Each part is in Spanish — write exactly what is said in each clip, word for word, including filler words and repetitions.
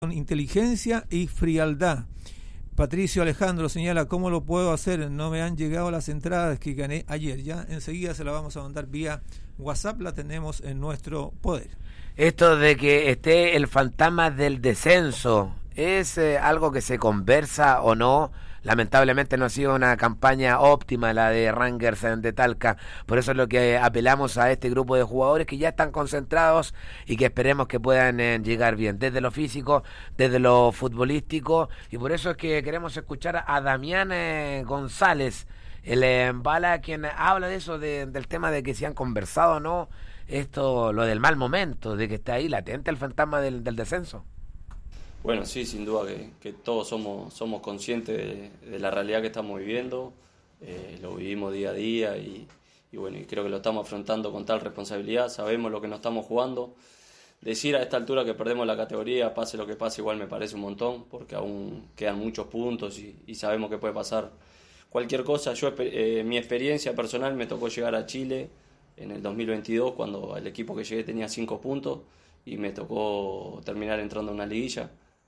con inteligencia y frialdad. Patricio Alejandro señala, ¿cómo lo puedo hacer? No me han llegado las entradas que gané ayer. Ya enseguida se la vamos a mandar vía WhatsApp, la tenemos en nuestro poder. Esto de que esté el fantasma del descenso, ¿es eh, algo que se conversa o no? Lamentablemente no ha sido una campaña óptima la de Rangers de Talca, por eso es lo que apelamos a este grupo de jugadores que ya están concentrados y que esperemos que puedan eh, llegar bien, desde lo físico, desde lo futbolístico, y por eso es que queremos escuchar a Damián eh, González, el eh, Bala, quien habla de eso, de, del tema de que si han conversado o no, esto, lo del mal momento, de que está ahí latente el fantasma del, del descenso. Bueno, sí, sin duda que, que todos somos, somos conscientes de, de la realidad que estamos viviendo, eh, lo vivimos día a día y, y bueno, y creo que lo estamos afrontando con tal responsabilidad, sabemos lo que nos estamos jugando. Decir a esta altura que perdemos la categoría, pase lo que pase, igual me parece un montón, porque aún quedan muchos puntos y, y sabemos que puede pasar cualquier cosa. Yo, eh, mi experiencia personal me tocó llegar a Chile en el dos mil veintidós, cuando el equipo que llegué tenía cinco puntos y me tocó terminar entrando a una liguilla.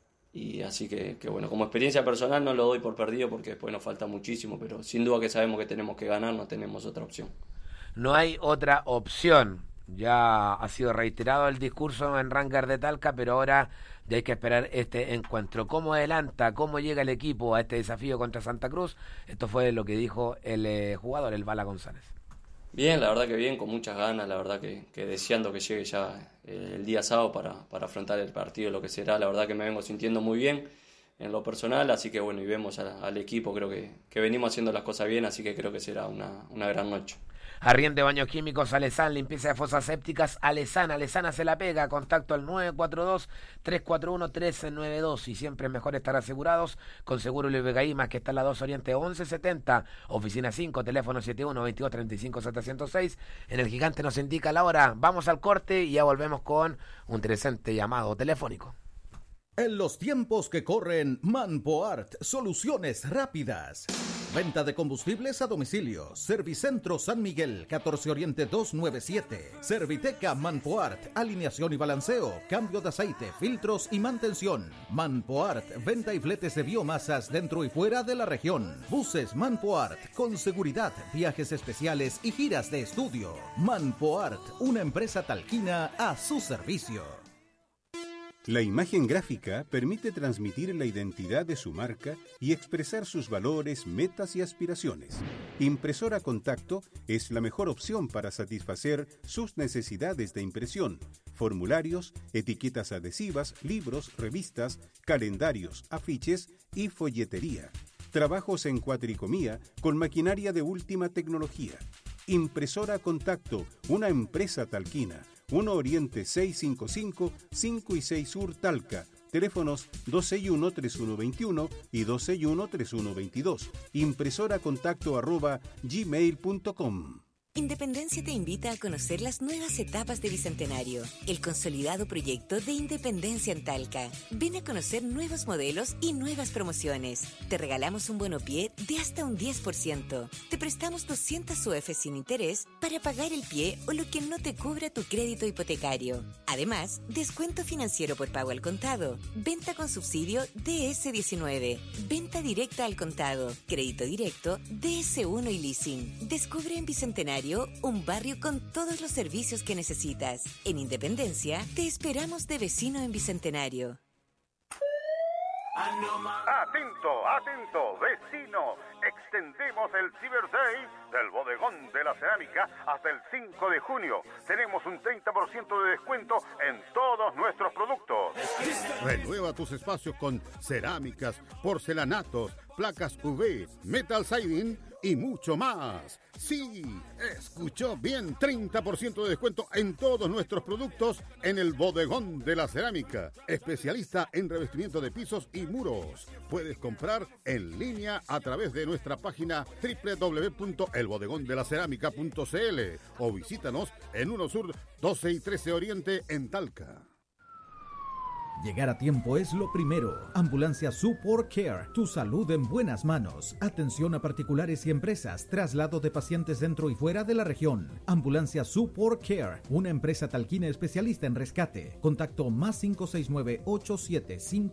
Y así que, que bueno, como experiencia personal no lo doy por perdido porque después nos falta muchísimo, pero sin duda que sabemos que tenemos que ganar, no tenemos otra opción. No hay otra opción. Ya ha sido reiterado el discurso en Rangers de Talca, pero ahora ya hay que esperar este encuentro. ¿Cómo adelanta, cómo llega el equipo a este desafío contra Santa Cruz? Esto fue lo que dijo el eh, jugador, el Bala González. Bien, la verdad que bien, con muchas ganas, la verdad que, que deseando que llegue ya eh, el día sábado para, para afrontar el partido, lo que será. La verdad que me vengo sintiendo muy bien en lo personal, así que bueno, y vemos a, al equipo, creo que, que venimos haciendo las cosas bien, así que creo que será una, una gran noche. Arriende Baños Químicos, Alesán, limpieza de fosas sépticas, Alesán, Alesana se la pega, contacto al nueve cuatro dos, tres cuatro uno, uno tres nueve dos, y siempre es mejor estar asegurados con Seguro Luis Vegaíma, que está en la dos Oriente once setenta, oficina cinco, teléfono setenta y uno, veintidós, treinta y cinco, setecientos seis, en el Gigante nos indica la hora. Vamos al corte y ya volvemos con un interesante llamado telefónico. En los tiempos que corren, Manpoart, soluciones rápidas. Venta de combustibles a domicilio. Servicentro San Miguel, catorce Oriente doscientos noventa y siete. Serviteca Manpoart, alineación y balanceo, cambio de aceite, filtros y mantención. Manpoart, venta y fletes de biomasas dentro y fuera de la región. Buses Manpoart, con seguridad, viajes especiales y giras de estudio. Manpoart, una empresa talquina a su servicio. La imagen gráfica permite transmitir la identidad de su marca y expresar sus valores, metas y aspiraciones. Impresora Contacto es la mejor opción para satisfacer sus necesidades de impresión, formularios, etiquetas adhesivas, libros, revistas, calendarios, afiches y folletería. Trabajos en cuatricomía con maquinaria de última tecnología. Impresora Contacto, una empresa talquina. uno Oriente seiscientos cincuenta y cinco, cinco y seis Sur Talca. Teléfonos dos seis uno, tres uno dos uno y dos seis uno, tres uno dos dos. Impresora contacto arroba gmail punto com. Independencia te invita a conocer las nuevas etapas de Bicentenario, el consolidado proyecto de Independencia en Talca. Ven a conocer nuevos modelos y nuevas promociones. Te regalamos un bono pie de hasta un diez por ciento. Te prestamos doscientas U F sin interés para pagar el pie o lo que no te cubra tu crédito hipotecario. Además, descuento financiero por pago al contado, venta con subsidio D S diecinueve, venta directa al contado, crédito directo D S uno y leasing. Descubre en Bicentenario un barrio con todos los servicios que necesitas. En Independencia, te esperamos de vecino en Bicentenario. Atento, atento, vecino. Extendemos el Cyber Day del Bodegón de la Cerámica hasta el cinco de junio. Tenemos un treinta por ciento de descuento en todos nuestros productos. Renueva tus espacios con cerámicas, porcelanatos, placas U V, metal siding y mucho más. Sí, escuchó bien, treinta por ciento de descuento en todos nuestros productos en el Bodegón de la Cerámica, especialista en revestimiento de pisos y muros. Puedes comprar en línea a través de nuestra página doble u doble u doble u punto el bodegón de la cerámica punto c l o visítanos en uno Sur doce y trece Oriente en Talca. Llegar a tiempo es lo primero. Ambulancia Support Care, tu salud en buenas manos. Atención a particulares y empresas, traslado de pacientes dentro y fuera de la región. Ambulancia Support Care, una empresa talquina especialista en rescate. Contacto más cinco seis nueve, ocho siete cinco